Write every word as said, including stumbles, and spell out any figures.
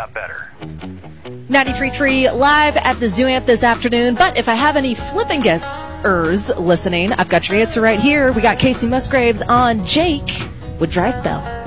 got better. ninety-three point three live at the Zoo Amp this afternoon. But if I have any flipping guessers listening, I've got your answer right here. We got Casey Musgraves on Jake with Dry Spell.